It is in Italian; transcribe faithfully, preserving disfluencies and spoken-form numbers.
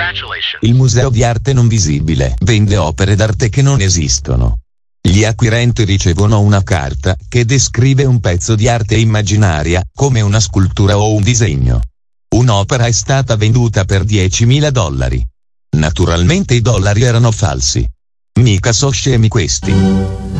Il Museo di Arte Non Visibile vende opere d'arte che non esistono. Gli acquirenti ricevono una carta che descrive un pezzo di arte immaginaria, come una scultura o un disegno. Un'opera è stata venduta per diecimila dollari. Naturalmente i dollari erano falsi. Mica so scemi questi.